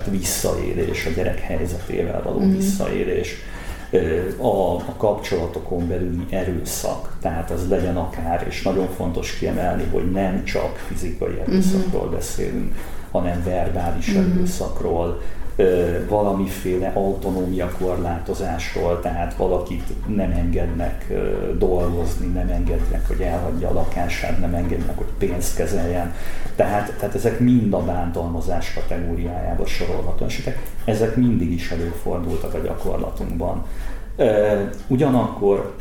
visszaélés, a gyerek helyzetével való visszaélés, a kapcsolatokon belüli erőszak, tehát az legyen akár, és nagyon fontos kiemelni, hogy nem csak fizikai erőszakról beszélünk, hanem verbális erőszakról, valamiféle autonómia korlátozásról, tehát valakit nem engednek dolgozni, nem engednek, hogy elhagyja a lakását, nem engednek, hogy pénzt kezeljen. Tehát ezek mind a bántalmazás kategóriájába sorolható esetek. Ezek mindig is előfordultak a gyakorlatunkban. Ugyanakkor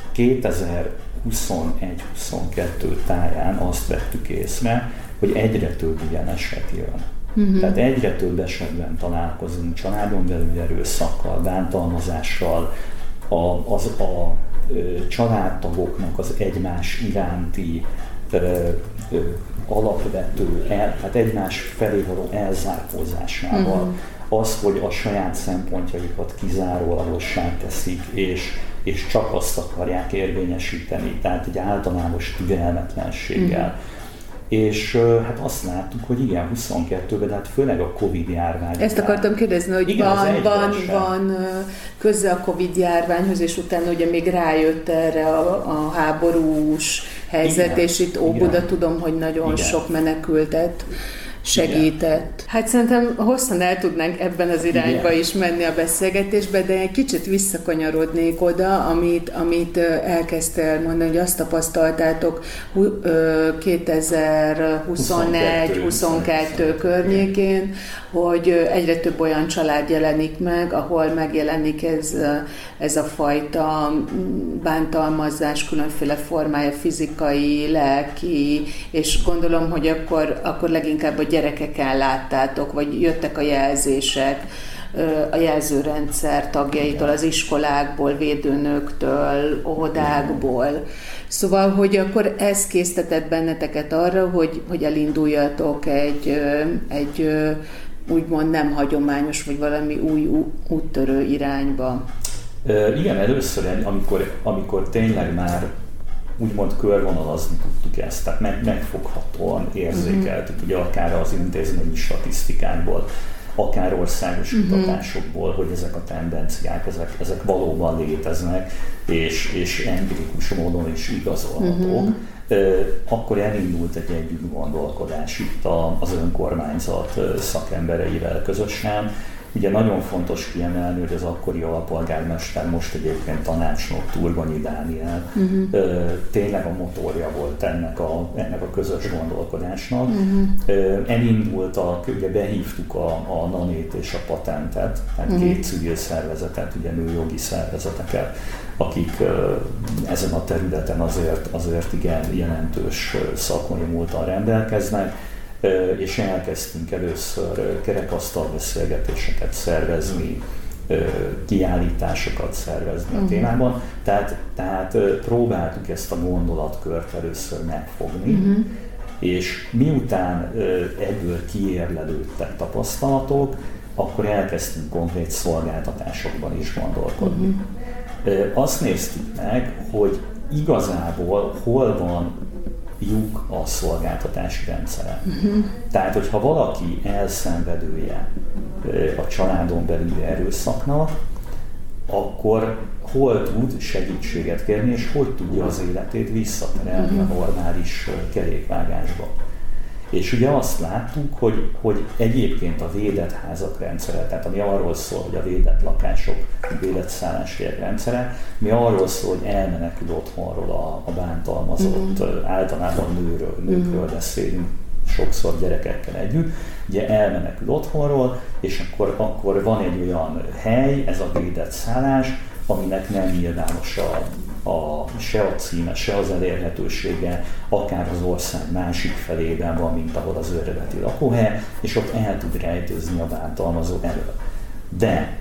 2021-22 táján azt vettük észre, hogy egyre több ilyen eset jön. Tehát egyre több esetben találkozunk családon belüli erőszakkal, bántalmazással, a családtagoknak az egymás iránti alapvető, tehát egymás felé való elzárkózásával, az, hogy a saját szempontjaikat kizárólagossá teszik, és csak azt akarják érvényesíteni, tehát egy általános türelmetlenséggel. És hát azt láttuk, hogy igen, 22-ben, de hát főleg a Covid-járvány. Ezt akartam kérdezni, hogy igen, van köze a Covid-járványhoz, és utána ugye még rájött erre a háborús helyzet, igen, és itt Óbuda tudom, hogy nagyon sok menekültet segített. Igen. Hát szerintem hosszan el tudnánk ebben az irányba is menni a beszélgetésbe, de egy kicsit visszakanyarodnék oda, amit elkezdtél mondani, hogy azt tapasztaltátok 2021-22 környékén, hogy egyre több olyan család jelenik meg, ahol megjelenik ez a fajta bántalmazás, különféle formája, fizikai, lelki, és gondolom, hogy akkor leginkább a gyerekeken láttátok, vagy jöttek a jelzések a jelzőrendszer tagjaitól, az iskolákból, védőnőktől, óvodákból. Szóval, hogy akkor ez késztetett benneteket arra, hogy elinduljatok egy úgymond nem hagyományos, vagy valami új úttörő irányba. Igen, először, amikor tényleg már úgymond körvonalazni tudtuk ezt, tehát megfoghatóan érzékeltük, ugye akár az intézményi statisztikákból, akár országos kutatásokból, hogy ezek a tendenciák, ezek valóban léteznek, és empirikus módon is igazolhatók. Akkor elindult egy együttgondolkodás itt az önkormányzat szakembereivel közösen. Ugye nagyon fontos kiemelni, hogy az akkori alpolgármester, most egyébként tanácsnok, Turgonyi Dániel, tényleg a motorja volt ennek a közös gondolkodásnak. Elindultak, ugye behívtuk a NANÉT és a Patentet, tehát két civil szervezetet, ugye nőjogi szervezeteket, akik ezen a területen azért igen jelentős szakmai múlttal rendelkeznek, és elkezdtünk először kerekasztalbeszélgetéseket szervezni, kiállításokat szervezni a témában. Tehát próbáltuk ezt a gondolatkört először megfogni, és miután ebből kiérlelődtek tapasztalatok, akkor elkezdtünk konkrét szolgáltatásokban is gondolkodni. Azt néztük meg, hogy igazából hol van lyuk a szolgáltatási rendszeren. Tehát, hogyha valaki elszenvedője a családon belüli erőszaknak, akkor hol tud segítséget kérni, és hogy tudja az életét visszaterelni a normális kerékvágásba. És ugye azt láttuk, hogy egyébként a védett házak rendszere, tehát ami arról szól, hogy a védett lakások, védett szálláshelyek rendszere, mi arról szól, hogy elmenekül otthonról a bántalmazott, általában nőkről beszélünk, sokszor gyerekekkel együtt, ugye elmenekül otthonról, és akkor van egy olyan hely, ez a védett szállás, aminek nem nyilvános se a címe, se az elérhetősége, akár az ország másik felében van, mint ahol az eredeti lakóhely, és ott el tud rejtőzni a bántalmazó elől. De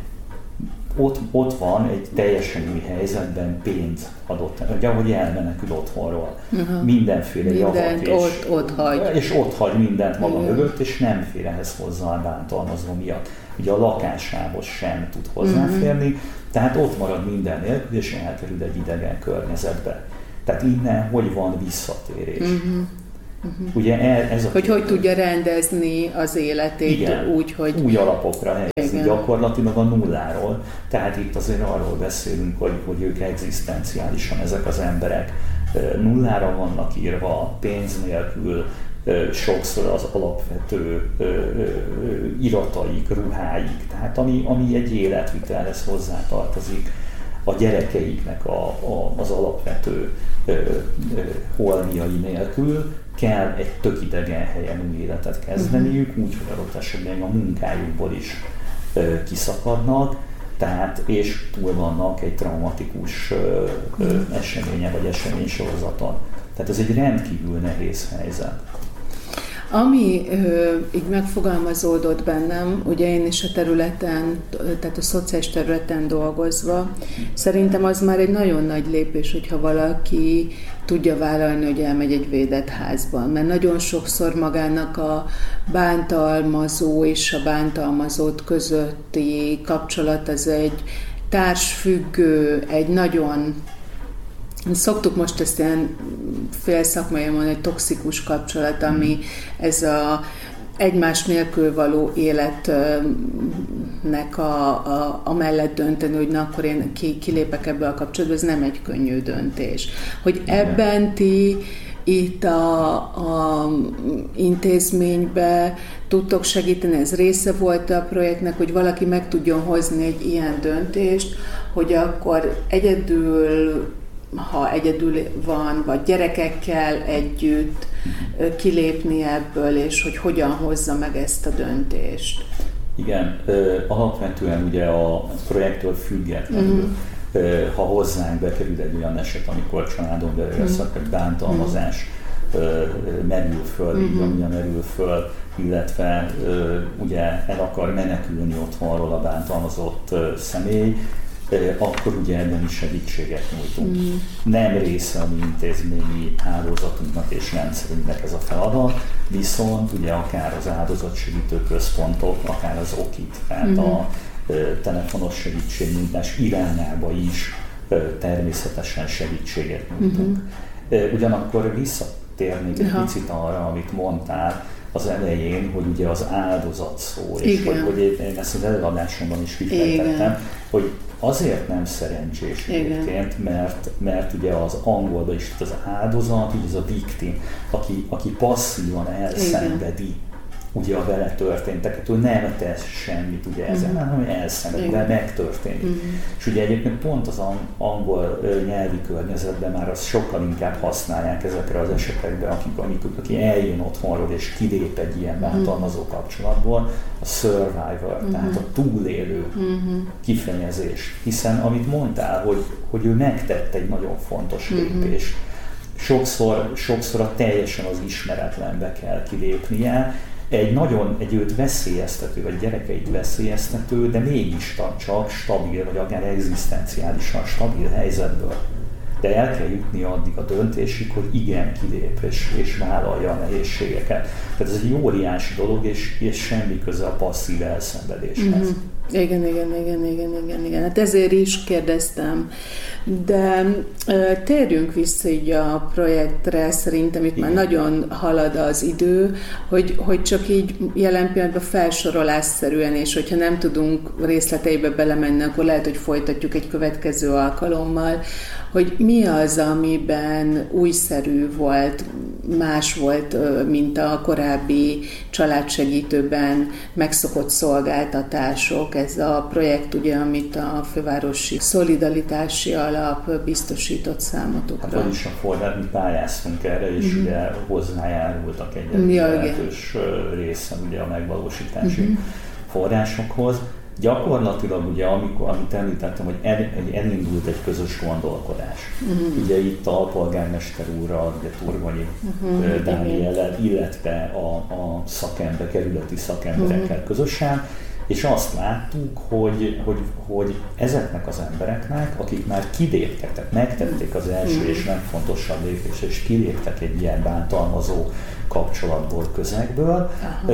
ott van egy teljesen új helyzetben pénz adott, ugye, ahogy elmenekül otthonról. Mindenféle javat, és ott hagy mindent maga mögött, és nem fér ehhez hozzá a bántalmazó miatt. Ugye a lakásához sem tud hozzáférni, tehát ott marad minden nélkül, és elkerül egy idegen környezetbe. Tehát innen hogy van visszatérés. Ugye ez hogy tudja rendezni az életét. Igen, úgy, hogy új alapokra helyezni gyakorlatilag a nulláról. Tehát itt azért arról beszélünk, hogy ők egzisztenciálisan, ezek az emberek nullára vannak írva, pénz nélkül, sokszor az alapvető irataik, ruháik, tehát ami egy életvitelhez hozzátartozik, a gyerekeiknek az alapvető holmiai nélkül kell egy tök idegen helyen új életet kezdeniük, úgyhogy adott esetben a munkájukból is kiszakadnak, tehát és túl vannak egy traumatikus eseménye vagy eseménysorozaton. Tehát ez egy rendkívül nehéz helyzet. Ami így megfogalmazódott bennem, ugye én is a területen, tehát a szociális területen dolgozva, szerintem az már egy nagyon nagy lépés, hogyha valaki tudja vállalni, hogy elmegy egy védett házban. Mert nagyon sokszor magának a bántalmazó és a bántalmazott közötti kapcsolat az egy társfüggő, egy nagyon... Szoktuk most ezt ilyen félszakmai mondani, egy toxikus kapcsolat, ami ez a egymás nélkül való életnek a mellett dönteni, hogy na, akkor én kilépek ebből a kapcsolatból, ez nem egy könnyű döntés. Hogy ebben ti itt a intézménybe tudtok segíteni, ez része volt a projektnek, hogy valaki meg tudjon hozni egy ilyen döntést, hogy akkor ha egyedül van, vagy gyerekekkel együtt kilépni ebből, és hogy hogyan hozza meg ezt a döntést. Igen, alapvetően ugye a projektől függetlenül, ha hozzánk bekerül egy olyan eset, amikor családon belül erőszak, vagy bántalmazás merül föl, illetve ugye el akar menekülni otthonról a bántalmazott személy, akkor ugye ebben is segítséget nyújtunk. Nem része a mi intézményi hálózatunknak és rendszerünknek ez a feladat, viszont ugye akár az áldozatsegítő központok, akár az OKIT, tehát a telefonos segítségnyújtás irányába is természetesen segítséget nyújtunk. Ugyanakkor visszatérnék egy picit arra, amit mondtál az elején, hogy ugye az áldozat szó, és hogy én ezt az előadásomban is kifejtettem, hogy azért nem szerencsés egyébként, mert ugye az angolban is az áldozat, ugye az a victim, aki passzívan elszenvedi ugye a vele történteket, hogy nem tesz semmit ugye ezen, hanem elszenved, de megtörténik. És ugye egyébként pont az angol nyelvi környezetben már azt sokkal inkább használják ezekre az esetekben, aki eljön otthonról és kilép egy ilyen bántalmazó kapcsolatból, a survivor, tehát a túlélő kifejezés. Hiszen amit mondtál, hogy ő megtett egy nagyon fontos lépést. Sokszor a teljesen az ismeretlenbe kell kilépnie, egy őt veszélyeztető, vagy gyerekeit veszélyeztető, de mégis csak stabil, vagy akár egzisztenciálisan stabil helyzetből. De el kell jutni addig a döntésig, hogy igen, kilép és vállalja a nehézségeket. Tehát ez egy óriási dolog, és semmi köze a passzív elszenvedéshez. Igen. Hát ezért is kérdeztem. De térjünk vissza így a projektre, szerintem itt már nagyon halad az idő, hogy csak így jelen pillanatban felsorolásszerűen, és hogyha nem tudunk részleteibe belemenni, akkor lehet, hogy folytatjuk egy következő alkalommal, hogy mi az, amiben újszerű volt, más volt, mint a korábbi családsegítőben megszokott szolgáltatások. Ez a projekt, ugye, amit a Fővárosi Szolidaritási Alap biztosított számotokra. Hát vagyis a forrát, mi pályáztunk erre, és ugye hozzájárultak egy jelentős része ugye a megvalósítási forrásokhoz. Gyakorlatilag ugye, amit említettem, hogy elindult egy közös gondolkodás. Ugye itt a polgármester úrral, ugye Turgonyi Dániellel, illetve a kerületi szakemberekkel közösen, és azt láttuk, hogy ezeknek az embereknek, akik már kiléptek, megtették az első és legfontosabb lépést, és kiléptek egy ilyen bántalmazó kapcsolatból, közegből,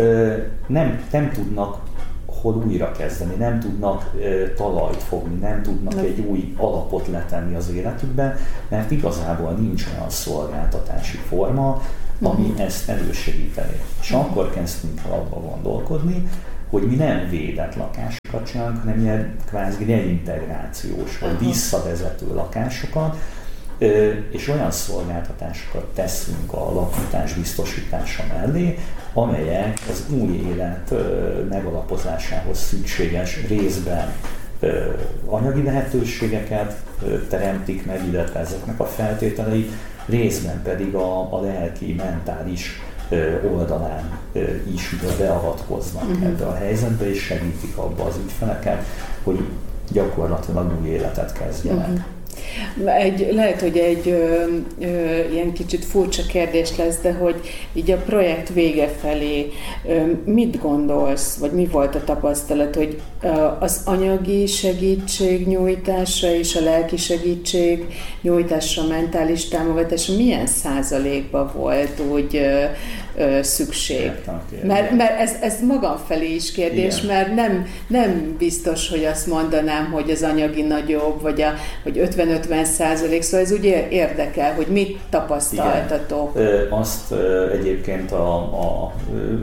nem tudnak hol újra kezdeni, nem tudnak talajt fogni, nem tudnak egy új alapot letenni az életükbe, mert igazából nincs olyan szolgáltatási forma, ami ezt elősegíteni. És akkor kezdtünk el abba gondolkodni, hogy mi nem védett lakásokat csinálunk, hanem ilyen kvázi reintegrációs, vagy visszavezető lakásokat, és olyan szolgáltatásokat teszünk a lakhatás biztosítása mellé, amelyek az új élet megalapozásához szükséges részben anyagi lehetőségeket teremtik meg, illetve ezeknek a feltételeit, részben pedig a lelki, mentális oldalán is beavatkoznak ebbe a helyzetbe, és segítik abba az ügyfeleket, hogy gyakorlatilag új életet kezdjenek. Lehet, hogy egy ilyen kicsit furcsa kérdés lesz, de hogy így a projekt vége felé mit gondolsz, vagy mi volt a tapasztalat, hogy az anyagi segítségnyújtásra és a lelki segítségnyújtásra, mentális támogatásra milyen százalékban volt úgy szükség? Mert ez magam felé is kérdés, igen. Mert nem biztos, hogy azt mondanám, hogy az anyagi nagyobb, vagy hogy 50-50%, szóval ez ugye érdekel, hogy mit tapasztaltatok. Azt egyébként a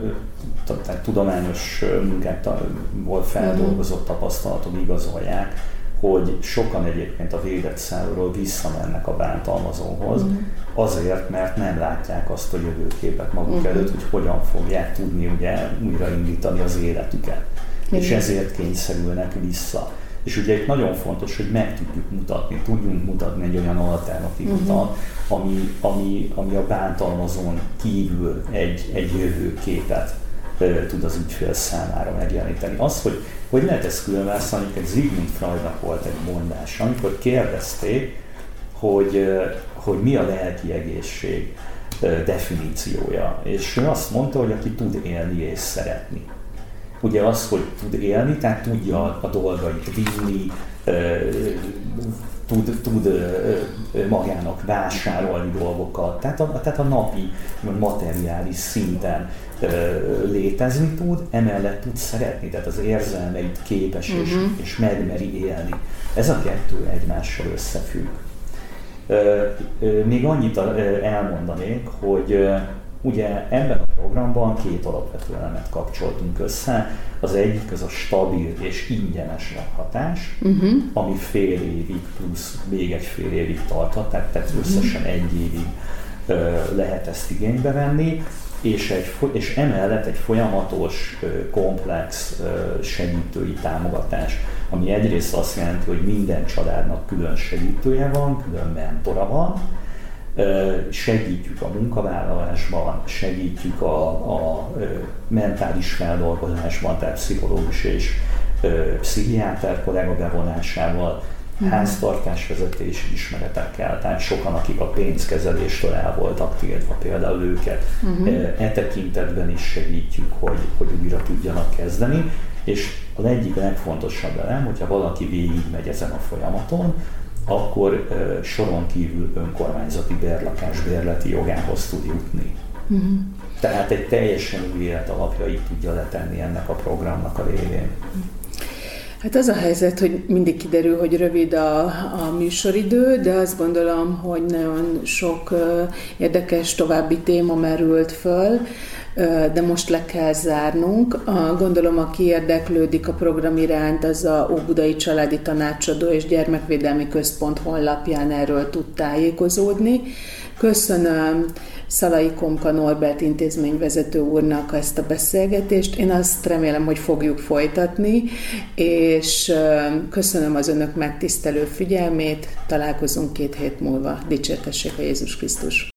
tudományos munkából feldolgozott tapasztalatok igazolják, hogy sokan egyébként a védett szálról visszamennek a bántalmazóhoz, azért, mert nem látják azt a jövőképet maguk előtt, hogy hogyan fogják tudni ugye újraindítani az életüket. És ezért kényszerülnek vissza. És ugye itt nagyon fontos, hogy meg tudjunk mutatni egy olyan alternatívutat, ami a bántalmazón kívül egy jövőképet tud az ügyfél számára megjeleníteni. Az, hogy lehet ezt különválasztani, hogy Sigmund Freudnak volt egy mondása, amikor kérdezték, hogy mi a lelki egészség definíciója. És ő azt mondta, hogy aki tud élni és szeretni. Ugye az, hogy tud élni, tehát tudja a dolgait vinni, tud magának vásárolni dolgokat, tehát a napi, materiális szinten létezni tud, emellett tud szeretni, tehát az érzelmeit képes és megmeri élni. Ez a kettő egymással összefügg. Még annyit elmondanék, hogy ugye ebben a programban két alapvető elemet kapcsoltunk össze. Az egyik az a stabil és ingyenes lakhatás, ami fél évig plusz még egy fél évig tarthat, tehát összesen egy évig lehet ezt igénybe venni, és emellett egy folyamatos, komplex segítői támogatás, ami egyrészt azt jelenti, hogy minden családnak külön segítője van, külön mentora van, segítjük a munkavállalásban, segítjük a mentális feldolgozásban, tehát pszichológus és pszichiáter kollega bevonásával, háztartásvezetési ismeretekkel, tehát sokan, akik a pénzkezeléstől el voltak tiltva, például őket tekintetben is segítjük, hogy újra tudjanak kezdeni, és az egyik legfontosabb elem, hogyha valaki végigmegy ezen a folyamaton, akkor soron kívül önkormányzati bérlakás bérleti jogához tud jutni. Tehát egy teljesen új élet alapjait tudja letenni ennek a programnak a révén. Hát az a helyzet, hogy mindig kiderül, hogy rövid a műsoridő, de azt gondolom, hogy nagyon sok érdekes további téma merült föl, de most le kell zárnunk. Gondolom, aki érdeklődik a program iránt, az a Óbudai Családi Tanácsadó és Gyermekvédelmi Központ honlapján erről tud tájékozódni. Köszönöm Szalai Komka Norbert intézményvezető úrnak ezt a beszélgetést. Én azt remélem, hogy fogjuk folytatni, és köszönöm az önök megtisztelő figyelmét. Találkozunk 2 hét múlva. Dicsértessék a Jézus Krisztus!